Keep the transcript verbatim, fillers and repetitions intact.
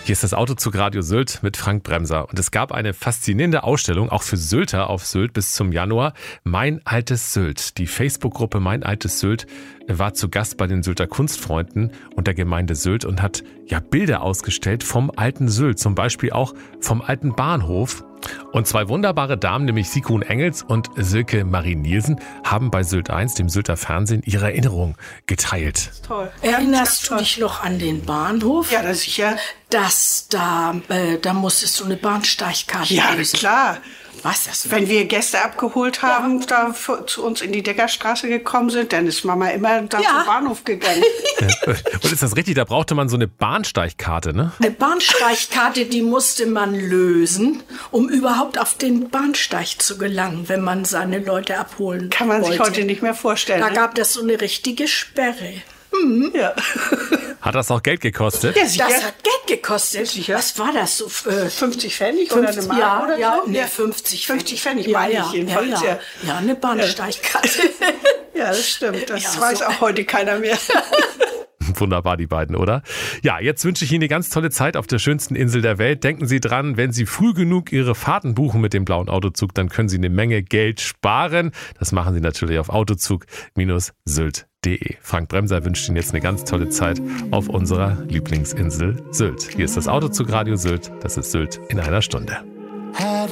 Hier ist das Autozug Radio Sylt mit Frank Bremser. Und es gab eine faszinierende Ausstellung, auch für Sylter auf Sylt bis zum Januar. Mein altes Sylt. Die Facebook-Gruppe Mein altes Sylt war zu Gast bei den Sylter Kunstfreunden und der Gemeinde Sylt und hat ja Bilder ausgestellt vom alten Sylt. Zum Beispiel auch vom alten Bahnhof. Und zwei wunderbare Damen, nämlich Sigrun Engels und Silke Marie Nielsen, haben bei Sylt eins, dem Sylter Fernsehen, ihre Erinnerungen geteilt. Toll. Erinnerst toll. du dich noch an den Bahnhof? Ja, das sicher. Das da, äh, da musstest du eine Bahnsteigkarte Ja, lösen. klar. Was das? Wenn wir Gäste abgeholt haben, da f- zu uns in die Deckerstraße gekommen sind, dann ist Mama immer da Ja. zum Bahnhof gegangen. Und ist das richtig? Da brauchte man so eine Bahnsteigkarte, ne? Eine Bahnsteigkarte, die musste man lösen, um überhaupt auf den Bahnsteig zu gelangen, wenn man seine Leute abholen Kann man sich wollte. heute nicht mehr vorstellen. Da ne? gab es so eine richtige Sperre. ja. Hat das auch Geld gekostet? ja, sicher. Das hat Geld gekostet. Sicher. Was war das so? Äh, fünfzig Pfennig oder eine Mark ja, oder ja, so? nee, fünfzig fünfzig Pfennig ja, meine ja, ich jedenfalls. Ja, Ja, ja. ja eine Bahnsteigkarte. ja das stimmt. Das Ja, weiß so. auch heute keiner mehr. Wunderbar, die beiden, oder? Ja, jetzt wünsche ich Ihnen eine ganz tolle Zeit auf der schönsten Insel der Welt. Denken Sie dran, wenn Sie früh genug Ihre Fahrten buchen mit dem blauen Autozug, dann können Sie eine Menge Geld sparen. Das machen Sie natürlich auf autozug Bindestrich sylt Punkt de. Frank Bremser wünscht Ihnen jetzt eine ganz tolle Zeit auf unserer Lieblingsinsel Sylt. Hier ist das Autozug Radio Sylt. Das ist Sylt in einer Stunde.